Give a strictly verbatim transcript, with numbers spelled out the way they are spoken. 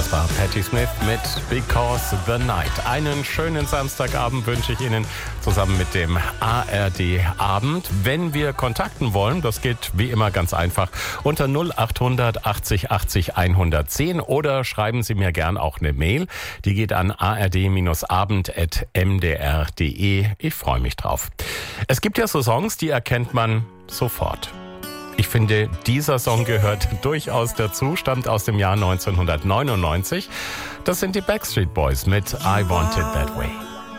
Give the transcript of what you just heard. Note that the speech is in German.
Das war Patti Smith mit Because the Night. Einen schönen Samstagabend wünsche ich Ihnen zusammen mit dem A R D-Abend. Wenn wir kontakten wollen, das geht wie immer ganz einfach unter null acht hundert achtzig achtzig hundertzehn oder schreiben Sie mir gern auch eine Mail. Die geht an a r d abend at m d r punkt d e. Ich freue mich drauf. Es gibt ja so Songs, die erkennt man sofort. Ich finde, dieser Song gehört durchaus dazu, stammt aus dem Jahr neunzehnhundertneunundneunzig. Das sind die Backstreet Boys mit I Want It That Way.